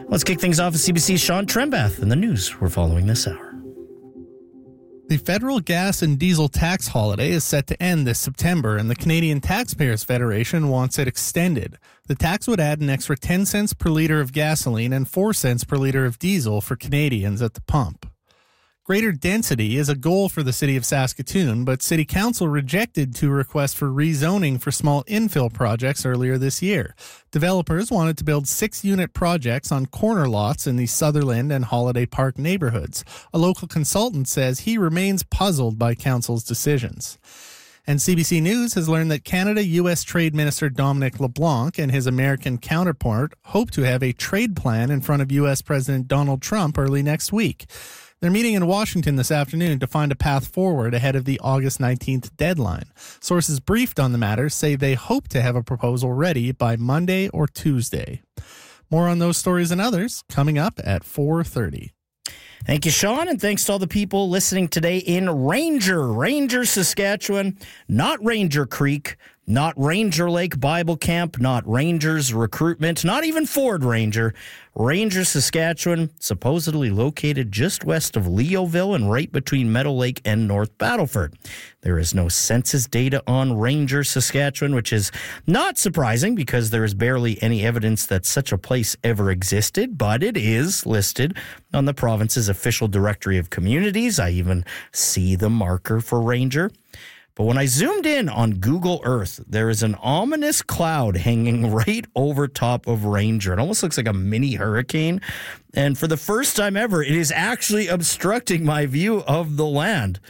Let's kick things off with CBC's Sean Trembath and the news we're following this hour. The federal gas and diesel tax holiday is set to end this September, and the Canadian Taxpayers Federation wants it extended. The tax would add an extra 10 cents per litre of gasoline and 4 cents per litre of diesel for Canadians at the pump. Greater density is a goal for the City of Saskatoon, but City Council rejected two requests for rezoning for small infill projects earlier this year. Developers wanted to build 6-unit projects on corner lots in the Sutherland and Holiday Park neighborhoods. A local consultant says he remains puzzled by Council's decisions. And CBC News has learned that Canada-U.S. Trade Minister Dominic LeBlanc and his American counterpart hope to have a trade plan in front of U.S. President Donald Trump early next week. They're meeting in Washington this afternoon to find a path forward ahead of the August 19th deadline. Sources briefed on the matter say they hope to have a proposal ready by Monday or Tuesday. More on those stories and others coming up at 4:30. Thank you, Sean, and thanks to all the people listening today in Ranger, Saskatchewan, not Ranger Creek, not Ranger Lake Bible Camp, not Rangers Recruitment, not even Ford Ranger. Ranger, Saskatchewan, supposedly located just west of Leoville and right between Meadow Lake and North Battleford. There is no census data on Ranger, Saskatchewan, which is not surprising because there is barely any evidence that such a place ever existed, but it is listed on the province's official directory of communities. I even see the marker for Ranger. But when I zoomed in on Google Earth, there is an ominous cloud hanging right over top of Ranger. It almost looks like a mini hurricane. And for the first time ever, it is actually obstructing my view of the land.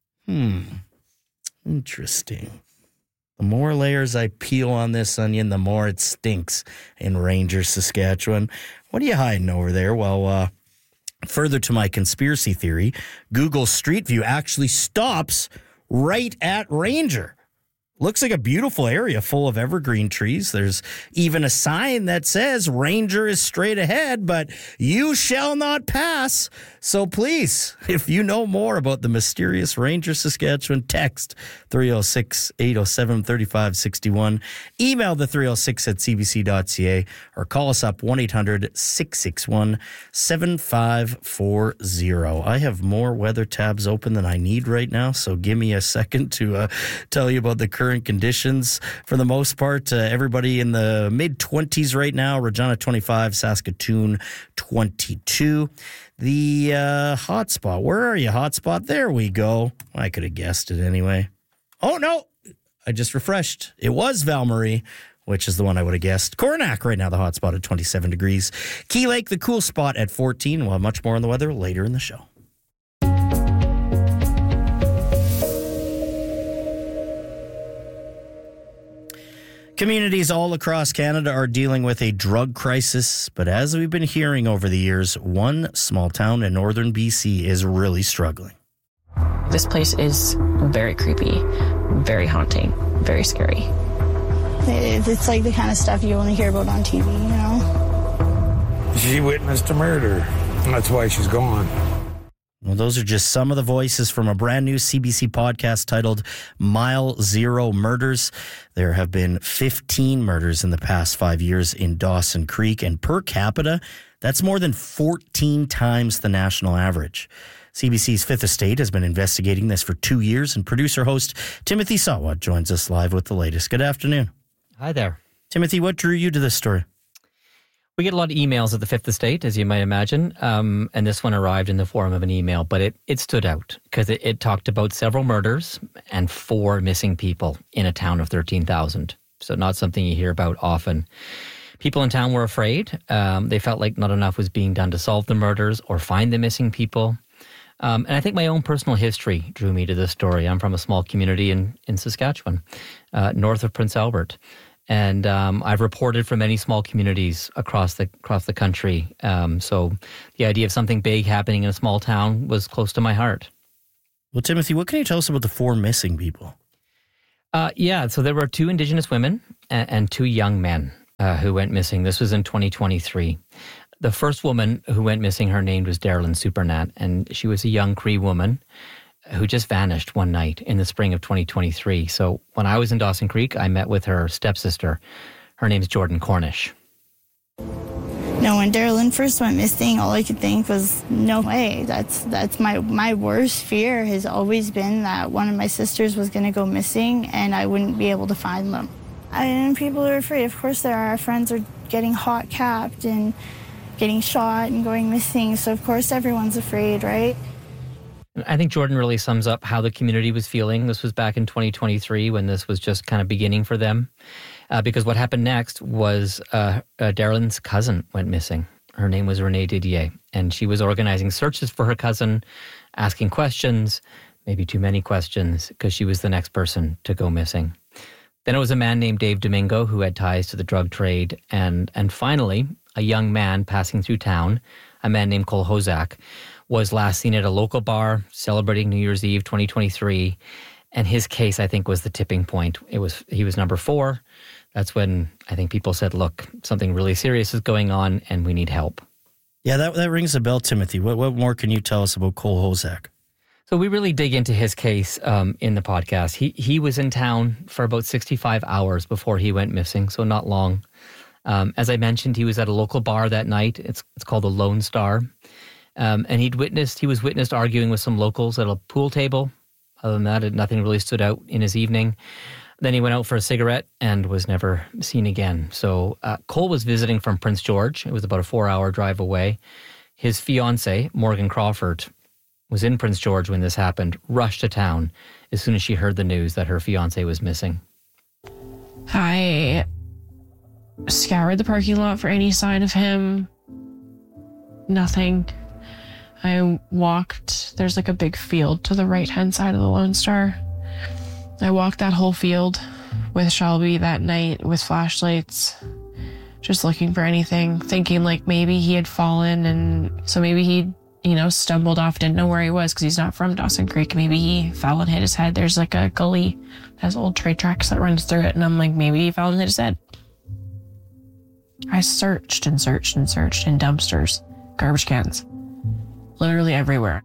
Interesting. The more layers I peel on this onion, the more it stinks in Ranger, Saskatchewan. What are you hiding over there? Well, further to my conspiracy theory, Google Street View actually stops right at Ranger. Looks like a beautiful area full of evergreen trees. There's even a sign that says Ranger is straight ahead, but you shall not pass. So please, if you know more about the mysterious Ranger, Saskatchewan, text 306-807-3561, email the 306@cbc.ca, or call us up 1-800-661-7540. I have more weather tabs open than I need right now, so give me a second to tell you about the current conditions. For the most part, everybody in the mid-20s right now. Regina 25, Saskatoon 22. The hotspot. Where are you, hotspot? There we go. I could have guessed it anyway. Oh, no. I just refreshed. It was Val-Marie, which is the one I would have guessed. Coronach right now, the hotspot at 27 degrees. Key Lake, the cool spot at 14. We'll have much more on the weather later in the show. Communities all across Canada are dealing with a drug crisis, but as we've been hearing over the years, one small town in northern BC is really struggling. This place is very creepy, very haunting, very scary. It's like the kind of stuff you only hear about on TV, you know? She witnessed a murder. That's why she's gone. Well, those are just some of the voices from a brand new CBC podcast titled Mile Zero Murders. There have been 15 murders in the past 5 years in Dawson Creek, and per capita, that's more than 14 times the national average. CBC's Fifth Estate has been investigating this for 2 years, and producer-host Timothy Sawat joins us live with the latest. Good afternoon. Hi there. Timothy, what drew you to this story? We get a lot of emails at the Fifth Estate, as you might imagine, and this one arrived in the form of an email, but it stood out because it talked about several murders and 4 missing people in a town of 13,000. So not something you hear about often. People in town were afraid. They felt like not enough was being done to solve the murders or find the missing people. And I think my own personal history drew me to this story. I'm from a small community in Saskatchewan, north of Prince Albert. And I've reported from many small communities across the country. So the idea of something big happening in a small town was close to my heart. Well, Timothy, what can you tell us about the 4 missing people? So there were 2 Indigenous women and 2 young men who went missing. This was in 2023. The first woman who went missing, her name was Darylyn Supernat, and she was a young Cree woman who just vanished one night in the spring of 2023. So when I was in Dawson Creek, I met with her stepsister. Her name's Jordan Cornish. No, when Darylyn first went missing, all I could think was, no way. That's my worst fear has always been that one of my sisters was going to go missing and I wouldn't be able to find them. And people are afraid. Of course there are. Our friends are getting hot capped and getting shot and going missing. So of course everyone's afraid, right? I think Jordan really sums up how the community was feeling. This was back in 2023 when this was just kind of beginning for them. Because what happened next was Darylyn's cousin went missing. Her name was Renee Didier, and she was organizing searches for her cousin, asking questions, maybe too many questions, because she was the next person to go missing. Then it was a man named Dave Domingo who had ties to the drug trade, and finally, a young man passing through town, a man named Cole Hozak, was last seen at a local bar celebrating New Year's Eve 2023, and his case, I think, was the tipping point. He was number 4. That's when I think people said, look, something really serious is going on and we need help. Yeah, that rings a bell, Timothy. What more can you tell us about Cole Hozak? So we really dig into his case in the podcast. He was in town for about 65 hours before he went missing, so not long. As I mentioned, he was at a local bar that night. It's called the Lone Star. And he was witnessed arguing with some locals at a pool table. Other than that, nothing really stood out in his evening. Then he went out for a cigarette and was never seen again. So Cole was visiting from Prince George. It was about a 4-hour drive away. His fiancée, Morgan Crawford, was in Prince George when this happened, rushed to town as soon as she heard the news that her fiancé was missing. I scoured the parking lot for any sign of him. Nothing. I walked, there's like a big field to the right-hand side of the Lone Star. I walked that whole field with Shelby that night with flashlights, just looking for anything, thinking like maybe he had fallen and so maybe he, stumbled off, didn't know where he was because he's not from Dawson Creek. Maybe he fell and hit his head. There's like a gully that has old train tracks that runs through it, and I'm like, maybe he fell and hit his head. I searched and searched and searched in dumpsters, garbage cans, literally everywhere.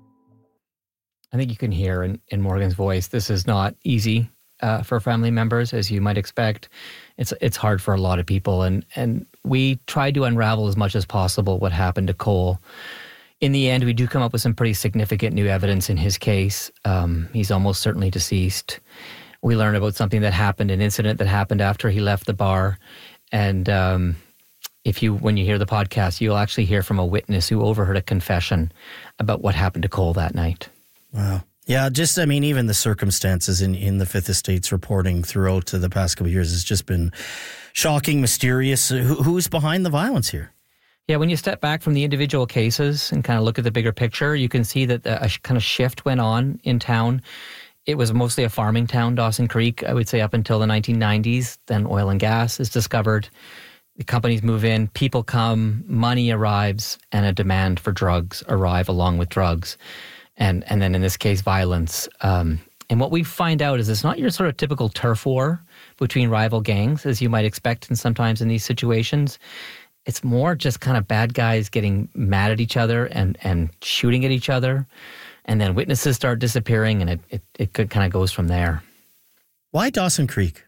I think you can hear in Morgan's voice, this is not easy for family members, as you might expect. It's hard for a lot of people, and we tried to unravel as much as possible what happened to Cole. In the end, we do come up with some pretty significant new evidence in his case. He's almost certainly deceased. We learn about something that happened, an incident that happened after he left the bar, and when you hear the podcast, you'll actually hear from a witness who overheard a confession about what happened to Cole that night. Wow. Yeah, even the circumstances in the Fifth Estate's reporting throughout the past couple of years has just been shocking, mysterious. Who's behind the violence here? Yeah, when you step back from the individual cases and kind of look at the bigger picture, you can see that a kind of shift went on in town. It was mostly a farming town, Dawson Creek, I would say up until the 1990s. Then oil and gas is discovered. The companies move in, people come, money arrives, and a demand for drugs arrive along with drugs. And then in this case, violence. And what we find out is it's not your sort of typical turf war between rival gangs, as you might expect sometimes in these situations. It's more just kind of bad guys getting mad at each other and shooting at each other. And then witnesses start disappearing, and it kind of goes from there. Why Dawson Creek?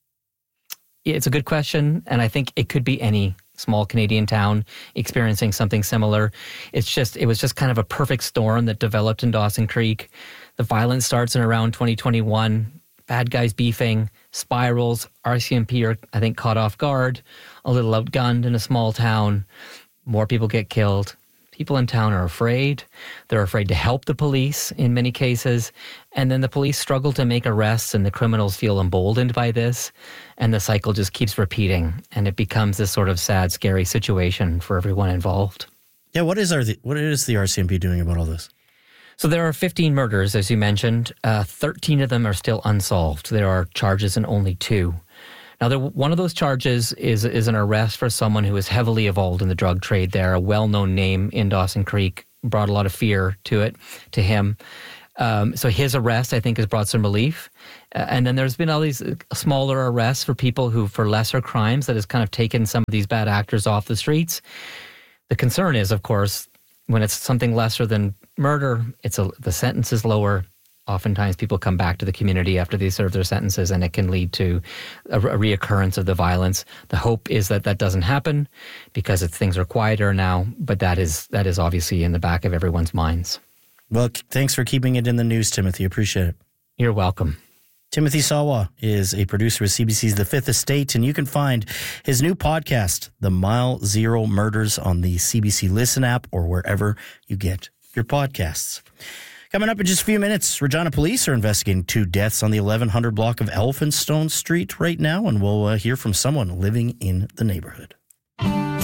It's a good question, and I think it could be any small Canadian town experiencing something similar. It was just kind of a perfect storm that developed in Dawson Creek. The violence starts in around 2021. Bad guys beefing, spirals. RCMP are, I think, caught off guard, a little outgunned in a small town. More people get killed. People in town are afraid. They're afraid to help the police in many cases. And then the police struggle to make arrests, and the criminals feel emboldened by this. And the cycle just keeps repeating. And it becomes this sort of sad, scary situation for everyone involved. Yeah, what is the RCMP doing about all this? So there are 15 murders, as you mentioned. 13 of them are still unsolved. There are charges in only 2. Now, one of those charges is an arrest for someone who is heavily involved in the drug trade there, a well-known name in Dawson Creek, brought a lot of fear to him. So his arrest, I think, has brought some relief. And then there's been all these smaller arrests for people who, for lesser crimes, that has kind of taken some of these bad actors off the streets. The concern is, of course, when it's something lesser than murder, the sentence is lower, Oftentimes people come back to the community after they serve their sentences, and it can lead to a reoccurrence of the violence. The hope is that that doesn't happen because things are quieter now, but that is obviously in the back of everyone's minds. Well, thanks for keeping it in the news, Timothy. Appreciate it. You're welcome. Timothy Sawa is a producer of CBC's The Fifth Estate, and you can find his new podcast, The Mile Zero Murders, on the CBC Listen app or wherever you get your podcasts. Coming up in just a few minutes, Regina Police are investigating 2 deaths on the 1100 block of Elphinstone Street right now, and we'll hear from someone living in the neighborhood.